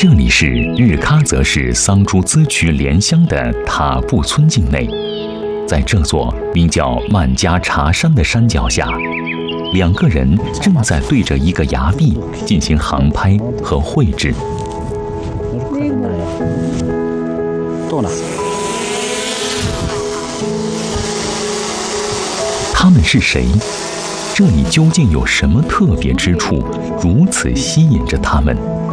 这里是日喀则市桑珠孜区莲乡的塔布村境内，在这座名叫曼加查山的山脚下，两个人正在对着一个崖壁进行航拍和绘制。他们是谁？这里究竟有什么特别之处，如此吸引着他们？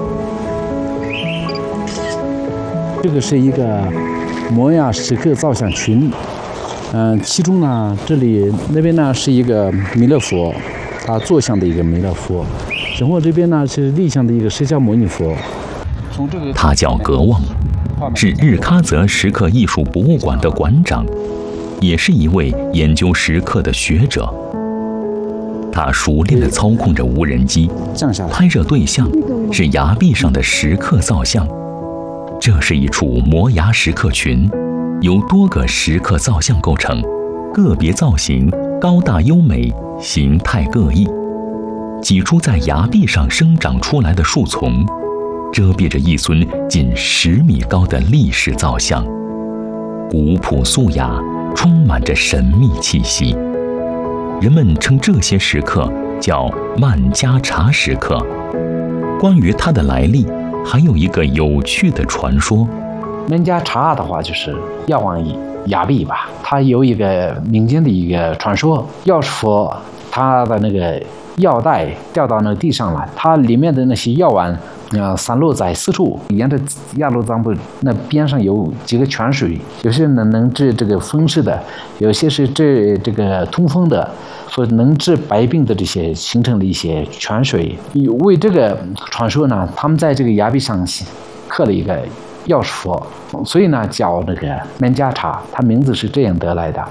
这个是一个摩崖石刻造像群，其中呢，那边呢是一个弥勒佛，他坐像的一个弥勒佛，然后这边呢是立像的一个释迦牟尼佛。 他叫格旺，是日喀则石刻艺术博物馆的馆长，也是一位研究石刻的学者。他熟练地操控着无人机，拍摄对象是崖壁上的石刻造像。这是一处摩崖石刻群，由多个石刻造像构成，个别造型高大优美，形态各异。几株在崖壁上生长出来的树丛，遮蔽着一尊近10米高的立式造像，古朴素雅，充满着神秘气息。人们称这些石刻叫曼加查石刻。关于它的来历，还有一个有趣的传说。 曼加查的话就是药王崖壁吧，它有一个民间的一个传说，药师佛他的那个药袋掉到那个地上了，它里面的那些药丸散落在四处，沿着鸭绿藏布那边上有几个泉水，有些能治这个风湿的，有些是治这个通风的，说能治百病的，这些形成的一些泉水。为这个传说呢，他们在这个崖壁上刻了一个药师佛，所以呢叫那个曼加查，它名字是这样得来的。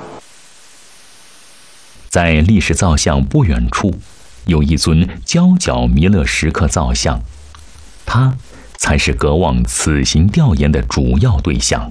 在立式造像不远处，有一尊焦角弥勒石刻造像，它才是格旺此行调研的主要对象。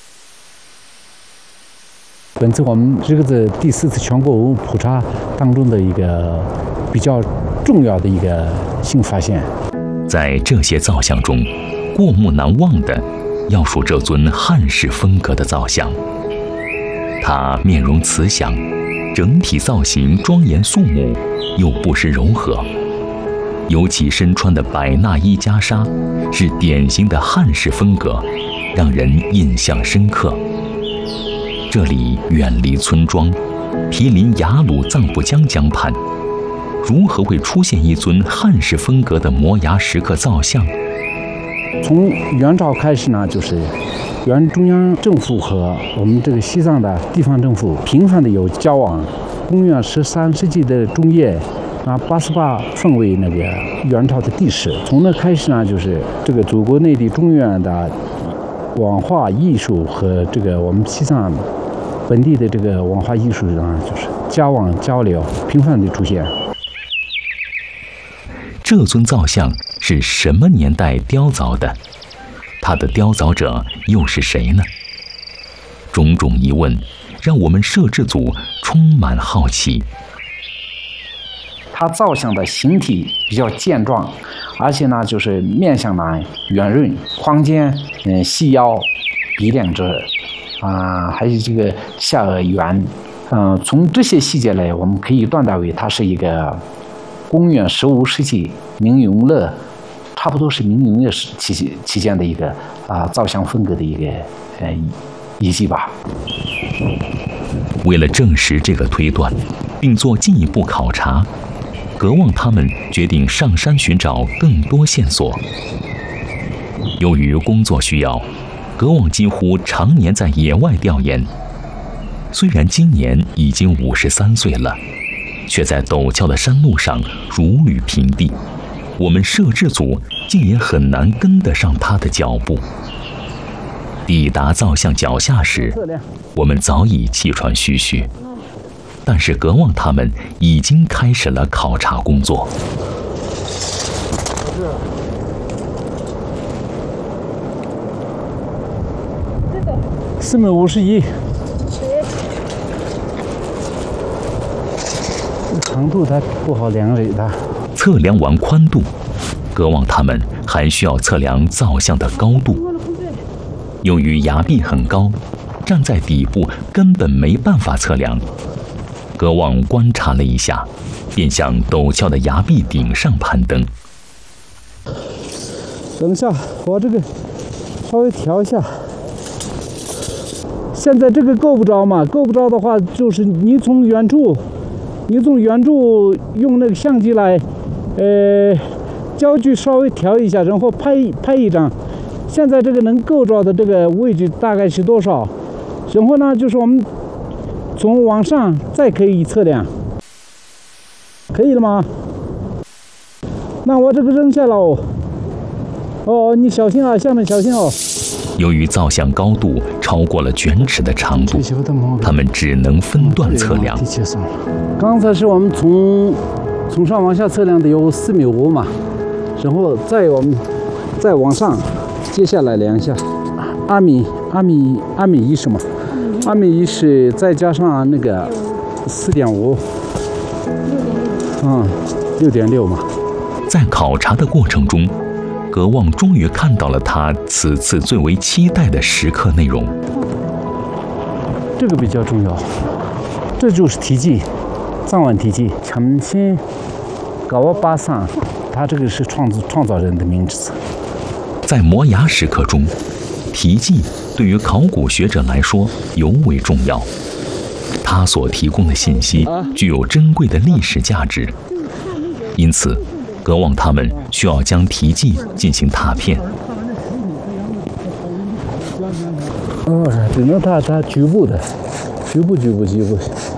本次我们这个是第4次全国文物普查当中的一个比较重要的一个新发现。 在这些造像中，过目难忘的要数这尊汉式风格的造像。它面容慈祥，整体造型庄严肃穆，又不失柔和。尤其身穿的百纳衣袈裟，是典型的汉式风格，让人印象深刻。这里远离村庄，毗邻雅鲁藏布江江畔，如何会出现一尊汉式风格的摩崖石刻造像？ 从元朝开始呢，就是原中央政府和我们这个西藏的地方政府频繁的有交往。公元13世纪的中叶，88分为那个元朝的地势。从那开始呢，就是这个祖国内地中原的文化艺术和这个我们西藏本地的这个文化艺术上，就是交往交流频繁的出现。 这尊造像是什么年代雕凿的？它的雕凿者又是谁呢？种种疑问让我们摄制组充满好奇。 它造像的形体比较健壮，而且呢，就是面相呢圆润，宽肩，细腰，鼻梁直，还有这个下颚圆，从这些细节来，我们可以断定为它是一个公元15世纪明永乐，差不多是明永乐期间的一个造像风格的一个遗迹吧。 为了证实这个推断，并做进一步考察，格旺他们决定上山寻找更多线索。由于工作需要，格旺几乎常年在野外调研。虽然今年已经53岁了，却在陡峭的山路上如履平地。我们摄制组竟也很难跟得上他的脚步。抵达造像脚下时，我们早已气喘吁吁，但是格旺他们已经开始了考察工作。 451，长度它不好量的。 测量完宽度， 格旺他们还需要测量造像的高度。由于崖壁很高，站在底部根本没办法测量。格旺观察了一下，便向陡峭的崖壁顶上攀登。 等一下，我这个稍微调一下。现在这个够不着嘛？够不着的话，就是你从远处用那个相机来，焦距稍微调一下，然后拍一张。现在这个能够着的这个位置大概是多少？然后呢，就是我们从往上再可以测量，可以了吗？那我这个扔下了哦。哦，你小心啊，下面小心哦。 由于造像高度超过了卷尺的长度，他们只能分段测量。 刚才是我们从上往下测量的有4.5米嘛，然后我们再往上，接下来量一下，2米1是吗？2米1是再加上那个4.5， 6.6嘛。 在考察的过程中，格旺终于看到了他此次最为期待的时刻内容。 这个比较重要，这就是题记，藏文题记。참신 가와바상，他这个是创造人的名字。 在摩崖石刻中，题记对于考古学者来说尤为重要，它所提供的信息具有珍贵的历史价值，因此格旺他们需要将题记进行拓片。 只能它局部的，局部。